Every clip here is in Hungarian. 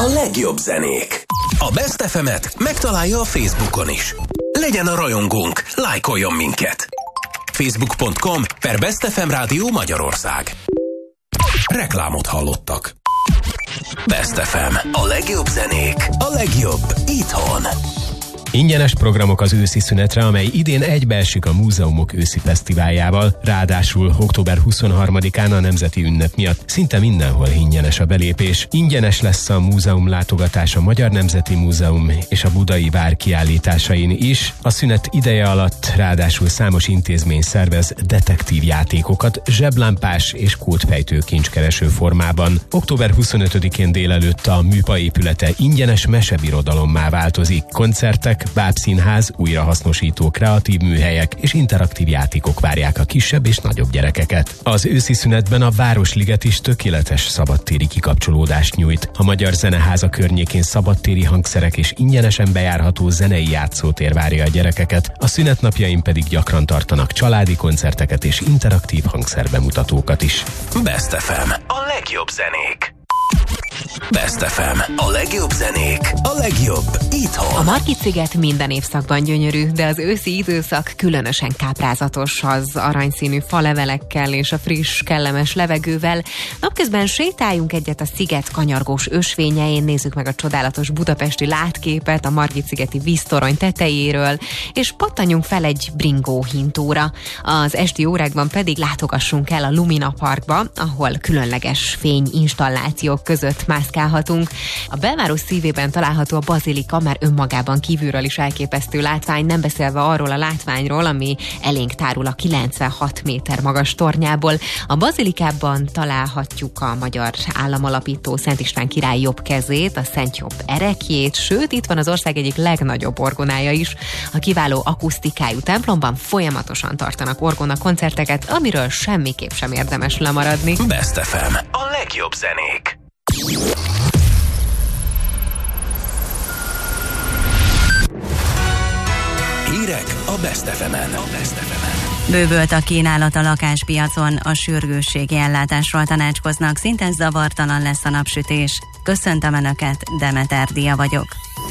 A legjobb zenék. A Best FM-et megtalálja a Facebookon is. Legyen a rajongónk, lájkoljon minket. Facebook.com/Best FM Rádió Magyarország. Reklámot hallottak. Best FM. A legjobb zenék. A legjobb itthon. Ingyenes programok az őszi szünetre, amely idén egybeesik a Múzeumok őszi fesztiváljával. Ráadásul október 23-án a nemzeti ünnep miatt szinte mindenhol ingyenes a belépés. Ingyenes lesz a múzeum látogatás a Magyar Nemzeti Múzeum és a Budai Vár kiállításain is. A szünet ideje alatt ráadásul számos intézmény szervez detektív játékokat zseblámpás és kódfejtő kincskereső formában. Október 25-én délelőtt a műpa épülete ingyenes mesebirodalommá változik. Koncertek, bábszínház, újrahasznosító kreatív műhelyek és interaktív játékok várják a kisebb és nagyobb gyerekeket. Az őszi szünetben a Városliget is tökéletes szabadtéri kikapcsolódást nyújt. A Magyar Zeneháza környékén szabadtéri hangszerek és ingyenesen bejárható zenei játszótér várja a gyerekeket, a szünetnapjain pedig gyakran tartanak családi koncerteket és interaktív hangszerbemutatókat is. Best FM. A legjobb zenék. Best FM. A legjobb zenék. A legjobb itthon. A Margit-sziget minden évszakban gyönyörű, de az őszi időszak különösen káprázatos az aranyszínű falevelekkel és a friss, kellemes levegővel. Napközben sétáljunk egyet a sziget kanyargós ösvényein, nézzük meg a csodálatos budapesti látképet a Margit-szigeti víztorony tetejéről, és pattanjunk fel egy bringó hintóra. Az esti órákban pedig látogassunk el a Lumina Parkba, ahol különleges fényinstallációk között mászkálhatunk. A belváros szívében található a bazilika, már önmagában kívülről is elképesztő látvány, nem beszélve arról a látványról, ami elénk tárul a 96 méter magas tornyából. A bazilikában találhatjuk a magyar államalapító Szent István király jobb kezét, a Szent Jobb erekjét, sőt, itt van az ország egyik legnagyobb orgonája is. A kiváló akusztikájú templomban folyamatosan tartanak orgona koncerteket, amiről semmiképp sem érdemes lemaradni. Best FM. A legjobb zenék. Hírek a Best FM-en. Bővült a kínálat a lakáspiacon, a sürgősségi ellátásról tanácskoznak, szinte zavartalan lesz a napsütés. Köszöntöm Önöket, Demeter Dia vagyok.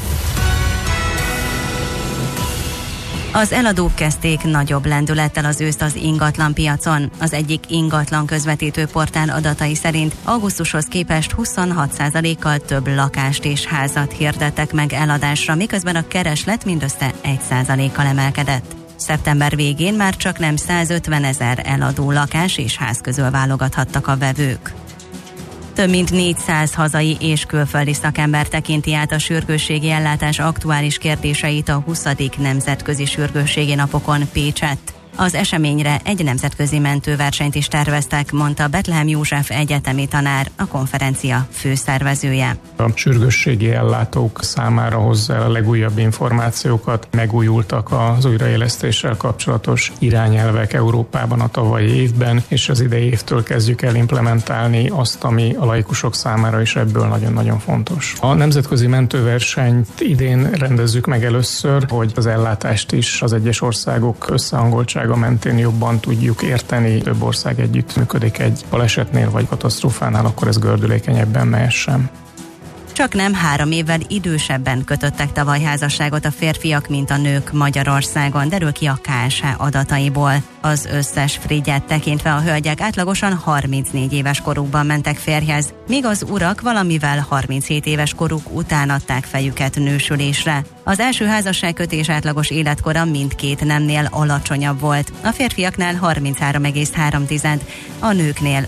Az eladók kezdték nagyobb lendülettel az őszt az ingatlanpiacon. Az egyik ingatlan közvetítő portál adatai szerint augusztushoz képest 26%-kal több lakást és házat hirdettek meg eladásra, miközben a kereslet mindössze 1%-kal emelkedett. Szeptember végén már csaknem 150 000 eladó lakás és ház közül válogathattak a vevők. Több mint 400 hazai és külföldi szakember tekinti át a sürgősségi ellátás aktuális kérdéseit a 20. Nemzetközi Sürgősségi Napokon Pécsett. Az eseményre egy nemzetközi mentőversenyt is terveztek, mondta Bethlehem József egyetemi tanár, a konferencia főszervezője. A sürgősségi ellátók számára hozza el a legújabb információkat. Megújultak az újraélesztéssel kapcsolatos irányelvek Európában a tavalyi évben, és az idei évtől kezdjük el implementálni azt, ami a laikusok számára is ebből nagyon-nagyon fontos. A nemzetközi mentőversenyt idén rendezzük meg először, hogy az ellátást is az egyes országok összehangoltsága mentén jobban tudjuk érteni. Több ország együttműködik egy balesetnél vagy katasztrófánál, akkor ez gördülékenyebben mehessen. Csaknem 3 évvel idősebben kötöttek tavaly házasságot a férfiak, mint a nők Magyarországon, derül ki a KSH adataiból. Az összes frigyet tekintve a hölgyek átlagosan 34 éves korukban mentek férjhez, míg az urak valamivel 37 éves koruk után adták fejüket nősülésre. Az első házasságkötés átlagos életkora mindkét nemnél alacsonyabb volt. A férfiaknál 33,3, a nőknél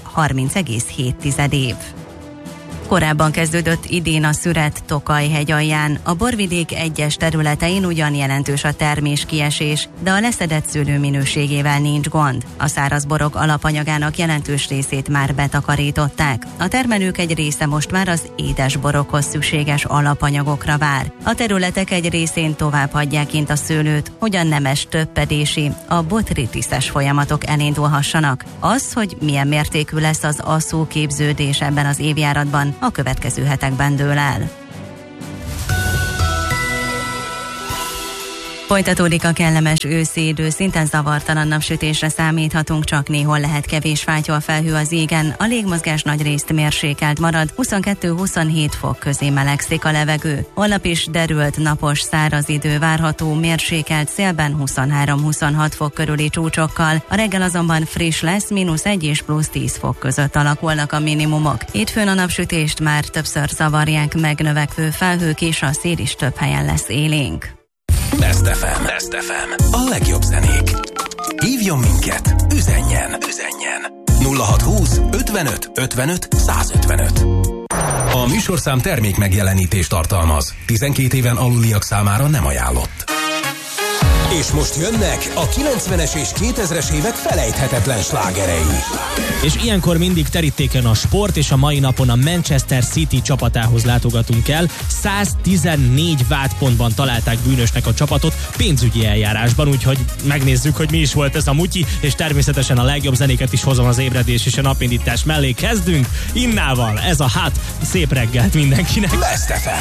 30,7 év. Korábban kezdődött idén a Szüret-Tokaj-hegy alján. A borvidék egyes területein ugyan jelentős a terméskiesés, de a leszedett szőlő minőségével nincs gond. A szárazborok alapanyagának jelentős részét már betakarították. A termelők egy része most már az édesborokhoz szükséges alapanyagokra vár. A területek egy részén tovább hagyják kint a szőlőt, hogy a nemes töppedési, a botritiszes folyamatok elindulhassanak. Az, hogy milyen mértékű lesz az asszóképződés ebben az évjáratban, a következő hetekben dől el. Folytatódik a kellemes őszi idő, szinte zavartalan napsütésre számíthatunk, csak néhol lehet kevés fátyolfelhő az égen, a légmozgás nagyrészt mérsékelt marad, 22-27 fok közé melegszik a levegő. Holnap is derült, napos, száraz idő várható, mérsékelt szélben 23-26 fok körüli csúcsokkal, a reggel azonban friss lesz, -1 és +10 fok között alakulnak a minimumok. Hétfőn a napsütést már többször zavarják meg növekvő felhők, és a szél is több helyen lesz élénk. Best FM. A legjobb zenék. Hívjon minket, üzenjen. 0620 55 55 155. A műsorszám termék megjelenítést tartalmaz. 12 éven aluliak számára nem ajánlott. És most jönnek a 90-es és 2000-es évek felejthetetlen slágerei. És ilyenkor mindig terítéken a sport, és a mai napon a Manchester City csapatához látogatunk el. 114 vádpontban találták bűnösnek a csapatot pénzügyi eljárásban, úgyhogy megnézzük, hogy mi is volt ez a mutyi, és természetesen a legjobb zenéket is hozom az ébredés és a napindítás mellé. Kezdünk Innával, ez a hát, szép reggelt mindenkinek. Best FM.